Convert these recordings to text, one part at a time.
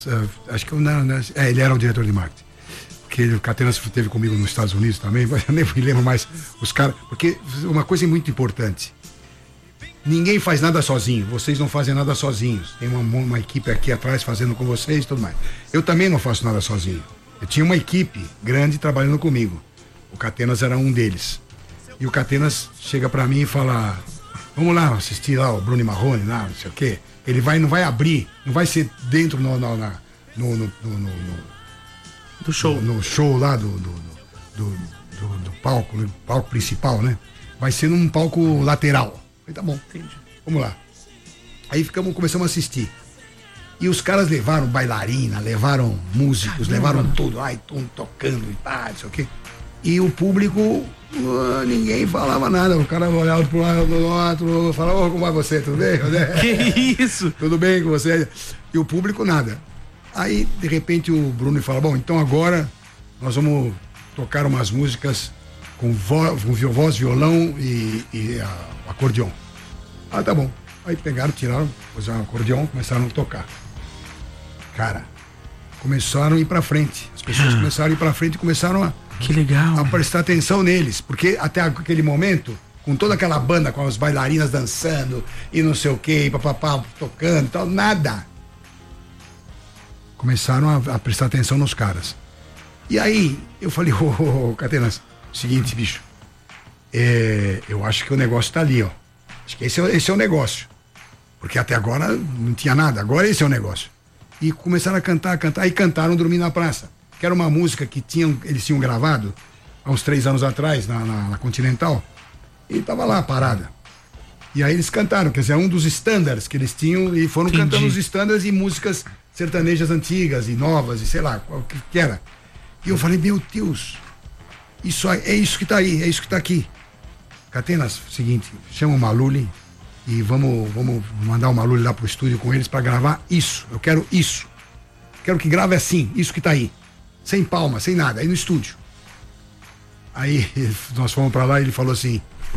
Acho que ele era o diretor de marketing. Porque o Catenas esteve comigo nos Estados Unidos também, mas eu nem me lembro mais os caras. Porque uma coisa muito importante: ninguém faz nada sozinho, vocês não fazem nada sozinhos. Tem uma equipe aqui atrás fazendo com vocês e tudo mais. Eu também não faço nada sozinho. Eu tinha uma equipe grande trabalhando comigo. O Catenas era um deles. E o Catenas chega pra mim e fala: vamos lá assistir lá o Bruno Marrone, lá, não sei o quê. Ele não vai abrir, não vai ser dentro do show. No show lá do palco, no palco principal, né? Vai ser num palco lateral. Aí tá bom, entendi. Vamos lá. Aí começamos a assistir. E os caras levaram bailarina, levaram músicos, levaram tudo. Ai, tocando e pá, não sei o quê. E o público, ninguém falava nada. O cara olhava pro lado do outro, falava: como vai você? Tudo bem? Que isso? Tudo bem com você? E o público nada. Aí, de repente, o Bruno fala: bom, então agora nós vamos tocar umas músicas com voz, violão e acordeon. Ah, tá bom. Aí pegaram, tiraram, puseram o acordeon, começaram a tocar. Cara, começaram a ir pra frente. As pessoas começaram a ir pra frente e começaram a... Que legal. A prestar atenção neles, porque até aquele momento, com toda aquela banda, com as bailarinas dançando e não sei o que, papapá, tocando e tal, nada. Começaram a prestar atenção nos caras. E aí, eu falei: Catenas, seguinte, bicho, eu acho que o negócio tá ali, ó. Acho que esse é o negócio. Porque até agora não tinha nada, agora esse é o negócio. E começaram a cantar, e cantaram Dormir na Praça, que era uma música que eles tinham gravado há uns 3 anos atrás, na Continental, e tava lá, parada. E aí eles cantaram, quer dizer, um dos standards que eles tinham, e foram cantando os standards e músicas sertanejas antigas e novas, e sei lá, qual que era. E eu falei: meu Deus, é isso que tá aí, é isso que tá aqui. Catenas, seguinte, chama o Maluli e vamos mandar o Maluli lá pro estúdio com eles pra gravar isso. Eu quero isso. Quero que grave assim, isso que tá aí. Sem palma, sem nada, aí no estúdio. Aí nós fomos pra lá e ele falou assim: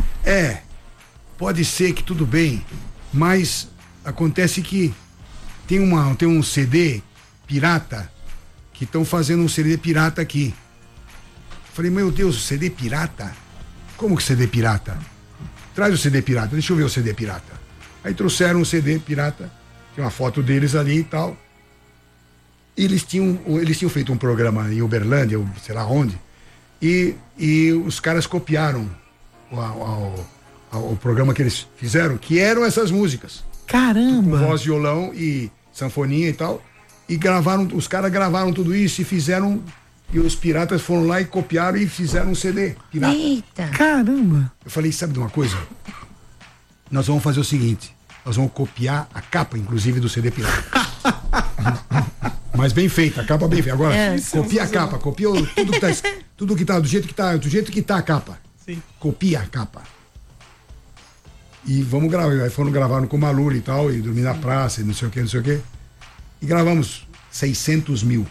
pode ser que tudo bem, mas acontece que tem um CD pirata, que estão fazendo um CD pirata aqui. Falei: meu Deus, CD pirata? Como que CD pirata? Traz o CD pirata, deixa eu ver o CD pirata. Aí trouxeram o CD pirata, tem uma foto deles ali e tal. E eles tinham feito um programa em Uberlândia, ou sei lá onde, e os caras copiaram o programa que eles fizeram, que eram essas músicas. Caramba! Com voz, violão e sanfoninha e tal. E os caras gravaram tudo isso e fizeram. E os piratas foram lá e copiaram e fizeram um CD pirata. Eita! Caramba! Eu falei: sabe de uma coisa? Nós vamos fazer o seguinte: nós vamos copiar a capa, inclusive, do CD pirata. Mas bem feita, a capa bem feita. Agora, copia a capa, copia tudo que tá, do jeito que tá a capa. Sim. Copia a capa. E vamos gravar. Aí foram gravando com o Maluli e tal, e Dormir na Praça, e não sei o que. E gravamos 600 mil.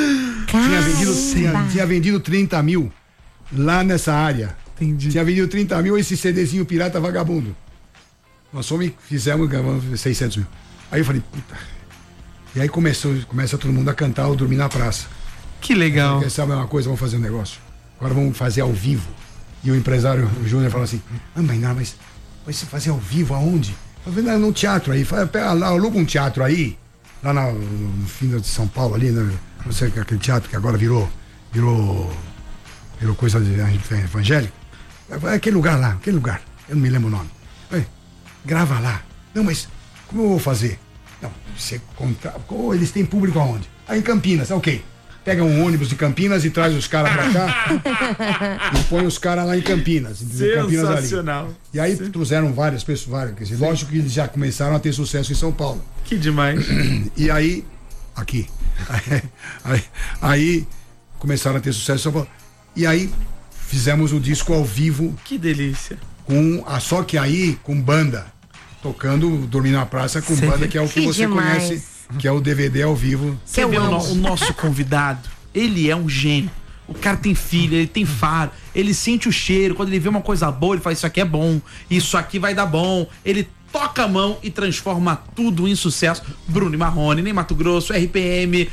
Tinha vendido 30 mil lá nessa área. Entendi. Tinha vendido 30 mil esse CDzinho pirata vagabundo. Nós fizemos, gravamos 600 mil. Aí eu falei: puta. E aí começa todo mundo a cantar o Dormir na Praça. Que legal. Quer saber uma coisa? Vamos fazer um negócio. Agora vamos fazer ao vivo. E o empresário, o Júnior, falou assim: mas vai se fazer ao vivo aonde? Eu falei: no teatro aí. Aluga um teatro aí, lá no fim de São Paulo, ali, né? Não sei, aquele teatro que agora virou coisa evangélica. Aquele lugar, eu não me lembro o nome. Grava lá. Não, mas como eu vou fazer? Não, você conta. Eles têm público aonde? Aí em Campinas, ok. Pega um ônibus de Campinas e traz os caras pra cá e põe os caras lá em Campinas. Sensacional. Ali. E aí trouxeram várias pessoas, quer dizer, lógico que eles já começaram a ter sucesso em São Paulo. Que demais. E aí, aqui. Aí começaram a ter sucesso em São Paulo. E aí fizemos o disco ao vivo. Que delícia. Só que aí com banda. Tocando Dormir na Praça com banda, que é o que você demais. Conhece, que é o DVD ao vivo. Você vê o nosso convidado, ele é um gênio. O cara tem filho, ele tem faro, ele sente o cheiro. Quando ele vê uma coisa boa, ele fala: isso aqui é bom, isso aqui vai dar bom. Ele toca a mão e transforma tudo em sucesso. Bruno e Marrone, Ney Matogrosso, RPM,